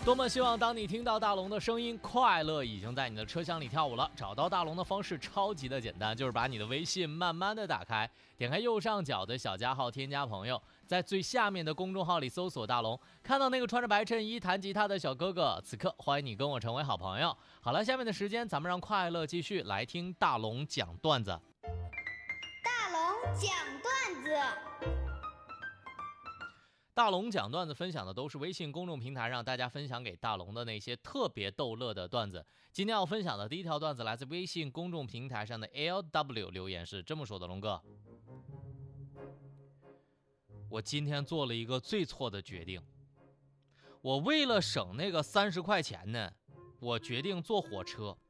多么希望当你听到大龙的声音，快乐已经在你的车厢里跳舞了。找到大龙的方式超级的简单，就是把你的微信慢慢的打开，点开右上角的小加号添加朋友，在最下面的公众号里搜索大龙，看到那个穿着白衬衣弹吉他的小哥哥，此刻欢迎你跟我成为好朋友。好了，下面的时间咱们让快乐继续来听大龙讲段子。 大龙讲段子。 大龙讲段子分享的都是微信公众平台上大家分享给大龙的那些特别逗乐的段子。今天要分享的第一条段子来自微信公众平台上的 LW 留言是这么说的：龙哥，我今天做了一个最错的决定，我为了省那个30块钱呢，我决定坐火车。